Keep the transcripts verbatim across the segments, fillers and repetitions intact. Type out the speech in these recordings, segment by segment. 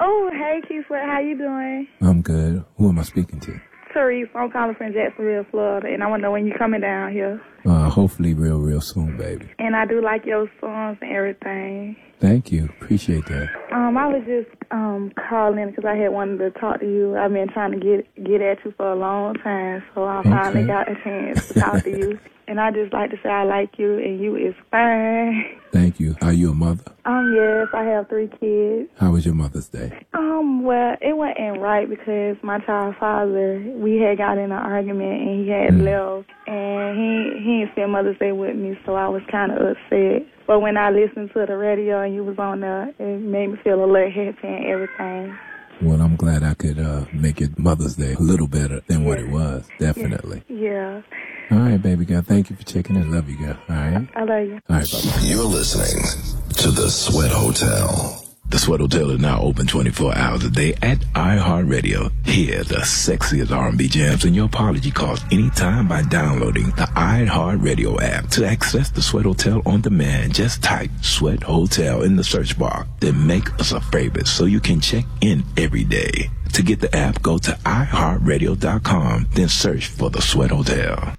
Oh, hey, Keith, how you doing? I'm good. Who am I speaking to? Therese, I'm calling from Jacksonville, Florida, and I want to know when you're coming down here. Uh, hopefully real, real soon, baby. And I do like your songs and everything. Thank you. Appreciate that. Um, I was just um calling because I had wanted to talk to you. I've been trying to get get at you for a long time, so I okay. finally got a chance to talk to you. And I just like to say I like you, and you is fine. Thank you. Are you a mother? Um, yes, I have three kids. How was your Mother's Day? Um, well, it wasn't right because my child's father, we had got in an argument, and he had mm. left, and he he didn't spend Mother's Day with me, so I was kind of upset. But when I listened to the radio and you was on there, it made me feel a little happy and everything. Well, I'm glad I could uh, make your Mother's Day a little better than what it was. Definitely. Yeah. All right, baby girl. Thank you for checking in. Love you, girl. All right? I love you. All right, bye-bye. You're listening to The Sweat Hotel. The Sweat Hotel is now open twenty-four hours a day at iHeartRadio. Hear the sexiest R and B jams and your apology calls anytime by downloading the iHeartRadio app. To access The Sweat Hotel on demand, just type Sweat Hotel in the search bar. Then make us a favorite so you can check in every day. To get the app, go to i heart radio dot com, then search for The Sweat Hotel.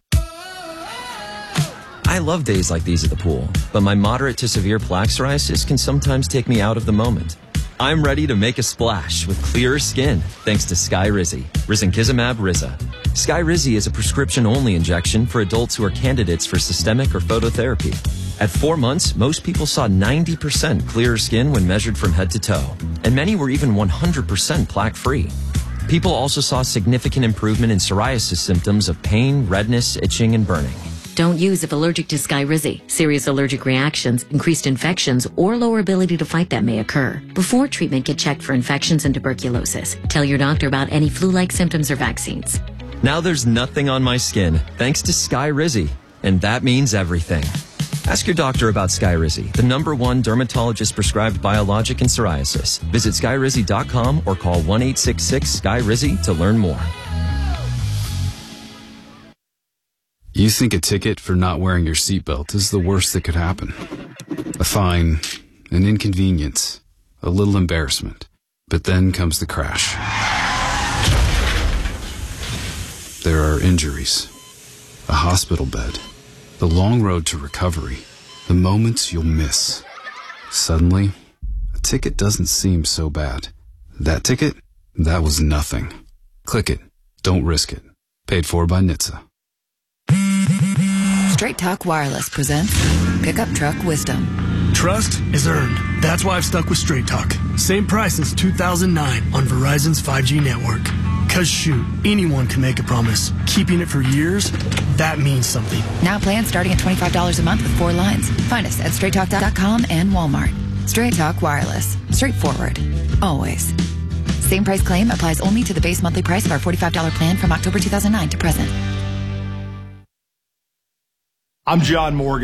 I love days like these at the pool, but my moderate to severe plaque psoriasis can sometimes take me out of the moment. I'm ready to make a splash with clearer skin thanks to Skyrizi, risankizumab Riza. Skyrizi is a prescription-only injection for adults who are candidates for systemic or phototherapy. At four months, most people saw ninety percent clearer skin when measured from head to toe, and many were even one hundred percent plaque-free. People also saw significant improvement in psoriasis symptoms of pain, redness, itching, and burning. Don't use if allergic to Skyrizi. Serious allergic reactions, increased infections, or lower ability to fight them may occur. Before treatment, get checked for infections and tuberculosis. Tell your doctor about any flu-like symptoms or vaccines. Now there's nothing on my skin, thanks to Skyrizi, and that means everything. Ask your doctor about Skyrizi, the number one dermatologist-prescribed biologic in psoriasis. Visit skyrizi dot com or call one eight six six S K Y R I Z Y to learn more. You think a ticket for not wearing your seatbelt is the worst that could happen. A fine, an inconvenience, a little embarrassment. But then comes the crash. There are injuries, a hospital bed, the long road to recovery, the moments you'll miss. Suddenly, a ticket doesn't seem so bad. That ticket? That was nothing. Click it. Don't risk it. Paid for by N H T S A. Straight Talk Wireless presents Pickup Truck Wisdom. Trust is earned. That's why I've stuck with Straight Talk. Same price since two thousand nine on Verizon's five G network. Cause shoot, anyone can make a promise. Keeping it for years, that means something. Now plans starting at twenty-five dollars a month with four lines. Find us at straight talk dot com and Walmart. Straight Talk Wireless. Straightforward. Always. Same price claim applies only to the base monthly price of our forty-five dollars plan from October two thousand nine to present. I'm John Morgan.